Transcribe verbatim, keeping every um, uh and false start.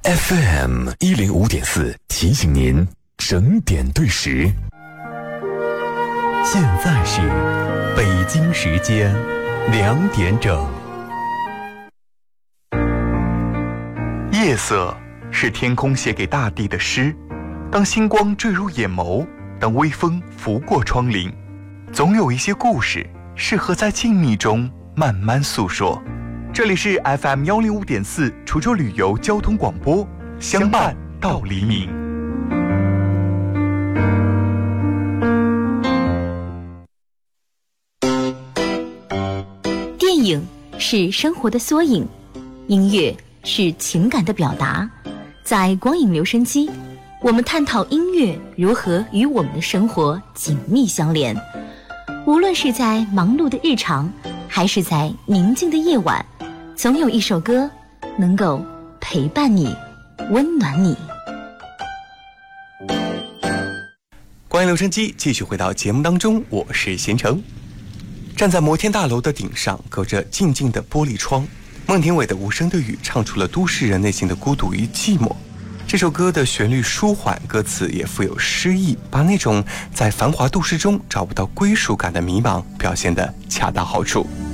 F M 一零五点四提醒您整点对时。现在是北京时间两点整。 夜色是天空写给大地的诗，当星光坠入眼眸，当微风拂过窗棂，总有一些故事适合在静谧中慢慢诉说。这里是 F M 一零五点四滁州旅游交通广播，相伴到黎明。 电影是生活的缩影，音乐是情感的表达。在光影留声机，我们探讨音乐如何与我们的生活紧密相连。无论是在忙碌的日常，还是在宁静的夜晚，总有一首歌能够陪伴你，温暖你。 光影留声机继续回到节目当中，我是贤成。站在摩天大楼的顶上，隔着静静的玻璃窗，孟庭苇的无声的雨唱出了都市人内心的孤独与寂寞。这首歌的旋律舒缓，歌词也富有诗意，把那种在繁华都市中找不到归属感的迷茫表现得恰到好处。